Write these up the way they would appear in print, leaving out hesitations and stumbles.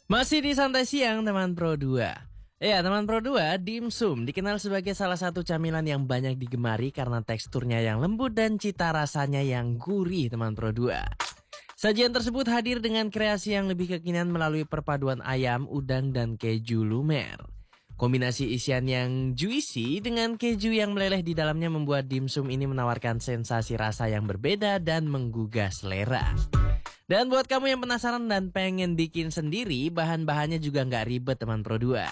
Masih di Santai Siang teman Pro 2. Ya teman Pro 2, dimsum dikenal sebagai salah satu camilan yang banyak digemari karena teksturnya yang lembut dan cita rasanya yang gurih teman Pro 2. Sajian tersebut hadir dengan kreasi yang lebih kekinian melalui perpaduan ayam, udang, dan keju lumer. Kombinasi isian yang juicy dengan keju yang meleleh di dalamnya membuat dimsum ini menawarkan sensasi rasa yang berbeda dan menggugah selera. Dan buat kamu yang penasaran dan pengen bikin sendiri, bahan-bahannya juga nggak ribet teman Pro 2.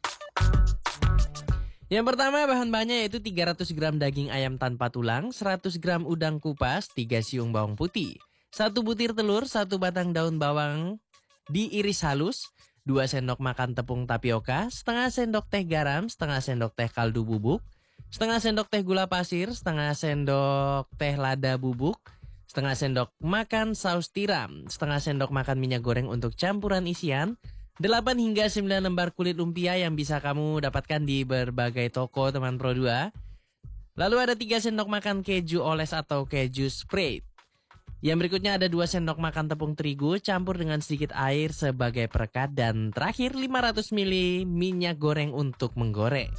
Yang pertama bahan-bahannya yaitu 300 gram daging ayam tanpa tulang, 100 gram udang kupas, 3 siung bawang putih, 1 butir telur, 1 batang daun bawang diiris halus, 2 sendok makan tepung tapioka, setengah sendok teh garam, setengah sendok teh kaldu bubuk, setengah sendok teh gula pasir, setengah sendok teh lada bubuk, setengah sendok makan saus tiram, setengah sendok makan minyak goreng untuk campuran isian, 8 hingga 9 lembar kulit lumpia yang bisa kamu dapatkan di berbagai toko teman Pro 2. Lalu ada 3 sendok makan keju oles atau keju spread. Yang berikutnya ada 2 sendok makan tepung terigu campur dengan sedikit air sebagai perekat. Dan terakhir 500 ml minyak goreng untuk menggoreng.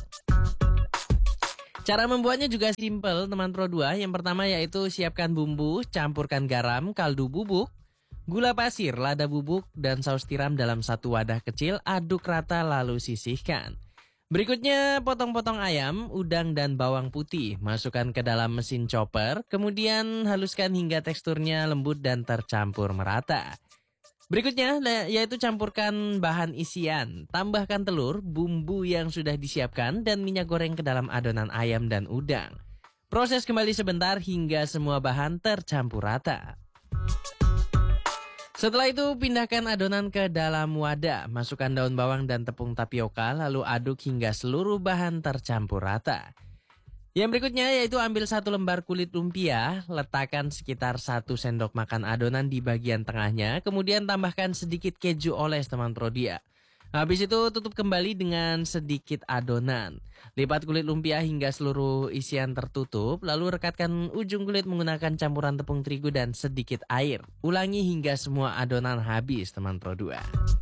Cara membuatnya juga simple teman Pro 2. Yang pertama yaitu siapkan bumbu, campurkan garam, kaldu bubuk, gula pasir, lada bubuk, dan saus tiram dalam satu wadah kecil, aduk rata lalu sisihkan. Berikutnya potong-potong ayam, udang, dan bawang putih, masukkan ke dalam mesin chopper, kemudian haluskan hingga teksturnya lembut dan tercampur merata. Berikutnya yaitu campurkan bahan isian, tambahkan telur, bumbu yang sudah disiapkan, dan minyak goreng ke dalam adonan ayam dan udang. Proses kembali sebentar hingga semua bahan tercampur rata. Setelah itu pindahkan adonan ke dalam wadah, masukkan daun bawang dan tepung tapioka, lalu aduk hingga seluruh bahan tercampur rata. Yang berikutnya yaitu ambil 1 lembar kulit lumpia, letakkan sekitar 1 sendok makan adonan di bagian tengahnya, kemudian tambahkan sedikit keju oles teman Pro 2. Habis itu tutup kembali dengan sedikit adonan. Lipat kulit lumpia hingga seluruh isian tertutup, lalu rekatkan ujung kulit menggunakan campuran tepung terigu dan sedikit air. Ulangi hingga semua adonan habis teman Pro 2.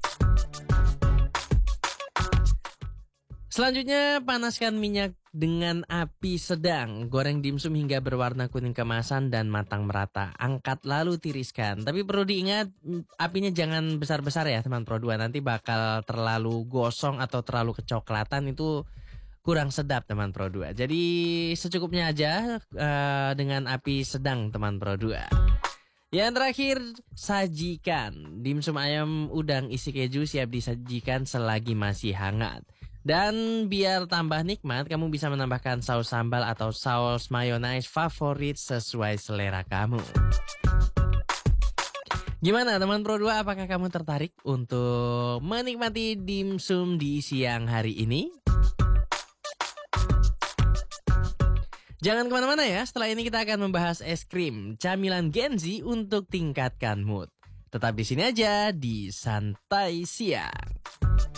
Selanjutnya panaskan minyak dengan api sedang. Goreng dimsum hingga berwarna kuning keemasan dan matang merata. Angkat lalu tiriskan. Tapi perlu diingat apinya jangan besar-besar ya teman Pro 2. Nanti bakal terlalu gosong atau terlalu kecoklatan, itu kurang sedap teman Pro 2. Jadi secukupnya aja dengan api sedang teman Pro 2. Yang terakhir, sajikan. Dimsum ayam udang isi keju siap disajikan selagi masih hangat. Dan biar tambah nikmat, kamu bisa menambahkan saus sambal atau saus mayonnaise favorit sesuai selera kamu. Gimana teman Pro 2, apakah kamu tertarik untuk menikmati dimsum di siang hari ini? Jangan kemana-mana ya, setelah ini kita akan membahas es krim, camilan Gen Z untuk tingkatkan mood. Tetap di sini aja di Santai Siang.